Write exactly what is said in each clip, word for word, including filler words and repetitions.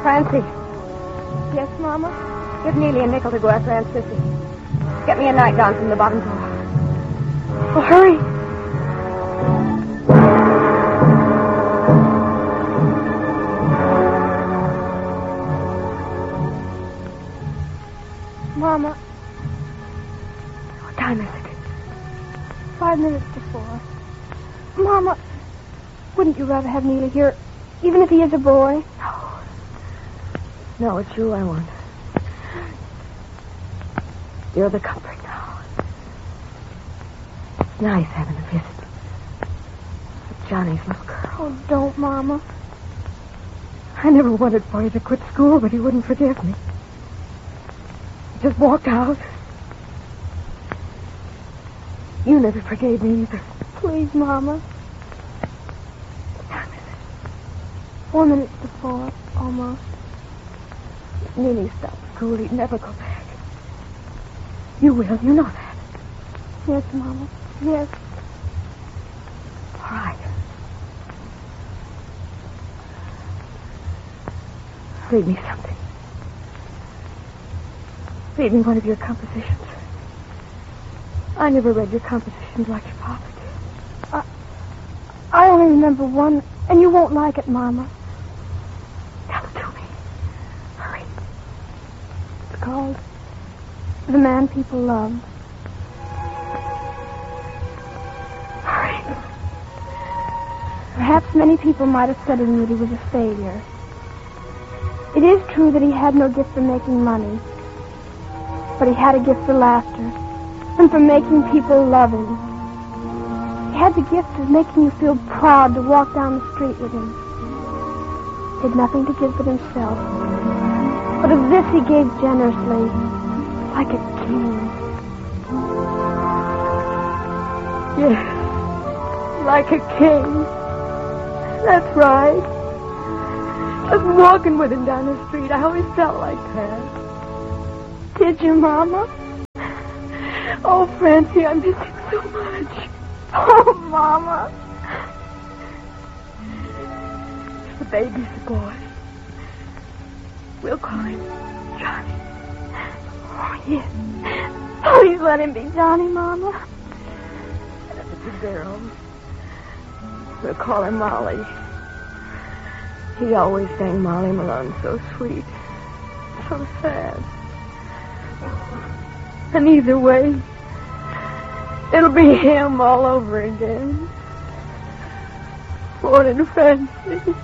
Francie. Yes, Mama? Give Neely a nickel to go after Aunt Sissy. Get me a nightgown from the bottom drawer. Oh, hurry. Mama. What time is it? Five minutes before. Mama, wouldn't you rather have Neely here, even if he is a boy? No. No, it's you I want. You're the comfort now. It's nice having a visit. With Johnny's little girl. Oh, don't, Mama. I never wanted for you to quit school, but he wouldn't forgive me. He just walked out. You never forgave me either. Please, Mama. What time is it? Four minutes to four, almost. If Neely stopped school, he'd never go back. You will, you know that. Yes, Mama. Yes. All right. Read me something. Read me one of your compositions. I never read your compositions like your papa did. I, I only remember one, and you won't like it, Mama. Tell it to me. Hurry. It's called The Man People Love. Hurry. Perhaps many people might have said of him that he was a failure. It is true that he had no gift for making money, but he had a gift for laughter and for making people love him. He had the gift of making you feel proud to walk down the street with him. He had nothing to give but himself, but of this he gave generously, like a king. Yes, like a king. That's right. Just walking with him down the street, I always felt like that. Did you, Mama? Oh, Francie, I miss him so much. Oh, Mama. The baby's a boy. We'll call him Johnny. Oh, yes. Please let him be Johnny, Mama. And if it's a girl, we'll call her Molly. He always sang Molly Malone so sweet, so sad. And either way, it'll be him all over again. Morning, Francie.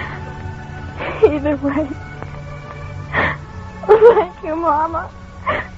Either way. Thank you, Mama.